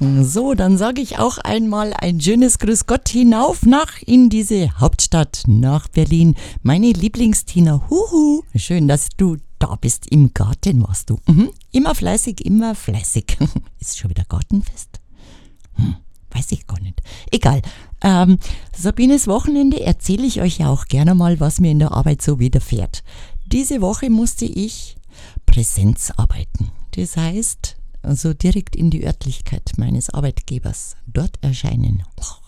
So, dann sage ich auch einmal ein schönes Grüß Gott hinauf in diese Hauptstadt, nach Berlin. Meine Lieblingstina, huhu, schön, dass du da bist. Im Garten warst du. Immer fleißig, immer fleißig. Ist schon wieder Gartenfest? Weiß ich gar nicht. Egal. Sabines Wochenende erzähle ich euch ja auch gerne mal, was mir in der Arbeit so widerfährt. Diese Woche musste ich Präsenz arbeiten. Das heißt, also direkt in die Örtlichkeit meines Arbeitgebers dort erscheinen.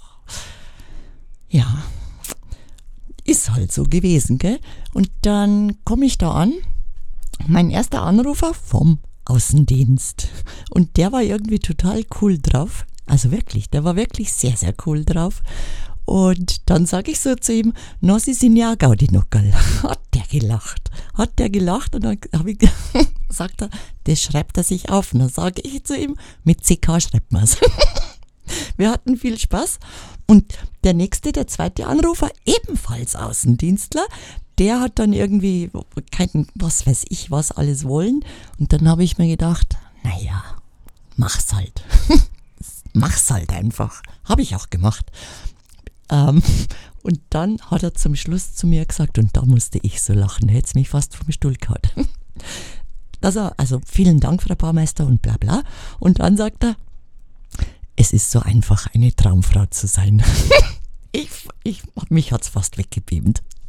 Ja, ist halt so gewesen, gell? Und dann komme ich da an, mein erster Anrufer vom Außendienst. Und der war irgendwie total cool drauf. Also wirklich, der war wirklich sehr, sehr cool drauf. Und dann sage ich so zu ihm, na, Sie sind ja ein Gaudi-Nuckerl. Hat der gelacht und dann sagt er, das schreibt er sich auf. Und dann sage ich zu ihm, mit CK schreibt man es. Wir hatten viel Spaß. Und der zweite Anrufer, ebenfalls Außendienstler, der hat dann irgendwie was weiß ich, was alles wollen. Und dann habe ich mir gedacht, naja, mach's halt. Mach's halt einfach. Habe ich auch gemacht. Und dann hat er zum Schluss zu mir gesagt, und da musste ich so lachen, da hätte es mich fast vom Stuhl gehauen. Also vielen Dank, Frau Baumeister und bla bla. Und dann sagt er, es ist so einfach, eine Traumfrau zu sein. Mich hat's fast weggebeamt.